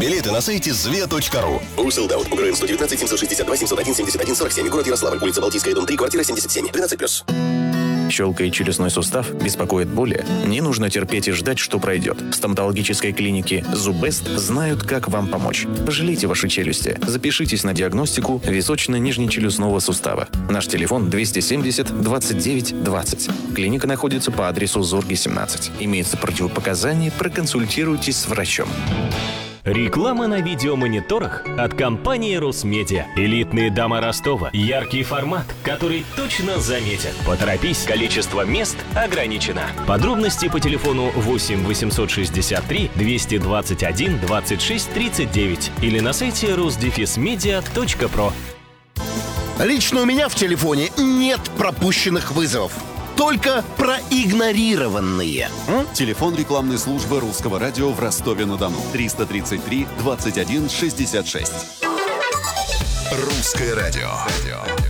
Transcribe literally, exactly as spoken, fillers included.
Билеты на сайте зве точка ру. УрСолдат. УГРН сто девятнадцать семьсот шестьдесят два семьсот один семьдесят один сорок семь. Город Ярославль. Улица Балтийская, дом три, квартира семьдесят семь. двенадцать плюс. Щелкает челюстной сустав, беспокоит боли? Не нужно терпеть и ждать, что пройдет. В стоматологической клинике «Зубест» знают, как вам помочь. Пожалейте ваши челюсти. Запишитесь на диагностику височно-нижнечелюстного сустава. Наш телефон двести семьдесят двадцать девять двадцать. Клиника находится по адресу Зорги, семнадцать. Имеются противопоказания, проконсультируйтесь с врачом. Реклама на видеомониторах от компании «Росмедиа». Элитные дома Ростова. Яркий формат, который точно заметят. Поторопись, количество мест ограничено. Подробности по телефону восемь восемьсот шестьдесят три двести двадцать один двадцать шесть тридцать девять или на сайте росдефисмедиа точка про. Лично у меня в телефоне нет пропущенных вызовов. Только проигнорированные. М? Телефон рекламной службы Русского радио в Ростове-на-Дону. триста тридцать три двадцать один шестьдесят шесть. Русское радио.